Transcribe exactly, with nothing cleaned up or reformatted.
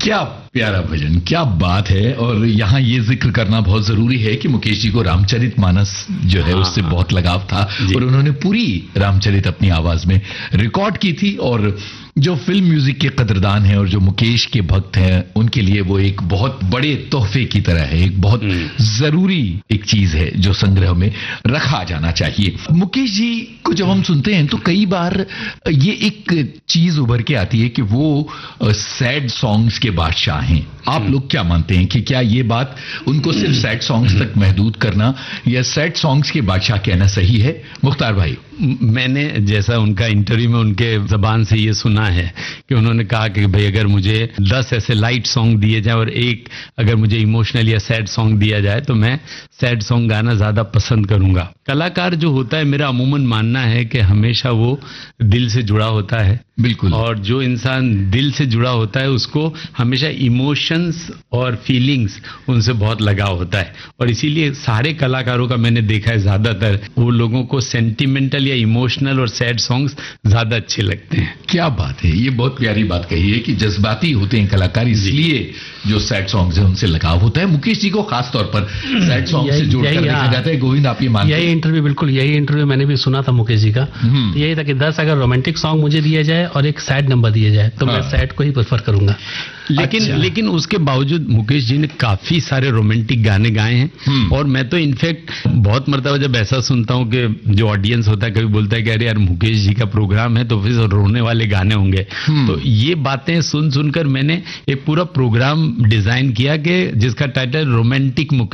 क्या प्यारा भजन, क्या बात है। और यहाँ ये जिक्र करना बहुत जरूरी है कि मुकेश जी को रामचरितमानस जो है उससे बहुत लगाव था और उन्होंने पूरी रामचरित अपनी आवाज में रिकॉर्ड की थी। और जो फिल्म म्यूजिक के कदरदान हैं और जो मुकेश के भक्त हैं उनके लिए वो एक बहुत बड़े तोहफे की तरह है, एक बहुत जरूरी एक चीज है जो संग्रह में रखा जाना चाहिए। मुकेश जी को जब हम सुनते हैं तो कई बार ये एक चीज उभर के आती है कि वो सैड सॉन्ग्स के बादशाह हैं। आप लोग क्या मानते हैं कि क्या ये बात उनको सिर्फ सैड सॉन्ग्स तक महदूद करना या सैड सॉन्ग्स के बादशाह कहना सही है? मुख्तार भाई, मैंने जैसा उनका इंटरव्यू में उनके जबान से ये सुना है कि उन्होंने कहा कि भाई अगर मुझे दस ऐसे लाइट सॉन्ग दिए जाए और एक अगर मुझे इमोशनल या सैड सॉन्ग दिया जाए तो मैं सैड सॉन्ग गाना ज्यादा पसंद करूंगा। कलाकार जो होता है, मेरा अमूमन मानना है कि हमेशा वो दिल से जुड़ा होता है। बिल्कुल। और जो इंसान दिल से जुड़ा होता है उसको हमेशा इमोशंस और फीलिंग्स उनसे बहुत लगाव होता है और इसीलिए सारे कलाकारों का मैंने देखा है ज्यादातर वो लोगों को सेंटिमेंटल या इमोशनल और सैड सॉन्ग्स ज्यादा अच्छे लगते हैं। क्या बात है, ये बहुत प्यारी बात कही है कि जज्बाती होते हैं कलाकार, इसलिए जो सैड सॉन्ग्स है उनसे लगाव होता है। मुकेश जी को खास तौर पर सैड सॉन्ग से जोड़कर देखा जाता है। गोविंद, आप ये मानते हैं? यही इंटरव्यू, बिल्कुल यही इंटरव्यू मैंने भी सुना था मुकेश जी का। यही था कि दस अगर रोमांटिक सॉन्ग मुझे दिया जाए और एक सैड नंबर दिया जाए तो मैं सैड को ही प्रेफर करूंगा। लेकिन अच्छा। लेकिन उसके बावजूद मुकेश जी ने काफी सारे रोमांटिक गाने गाए हैं और मैं तो इनफैक्ट बहुत मरतबा जब ऐसा सुनता हूं कि जो ऑडियंस होता है कभी बोलता है कि अरे यार मुकेश जी का प्रोग्राम है तो फिर रोने वाले गाने होंगे। तो ये बातें सुन सुनकर मैंने एक पूरा प्रोग्राम डिजाइन किया कि जिसका टाइटल रोमांटिक मुकेश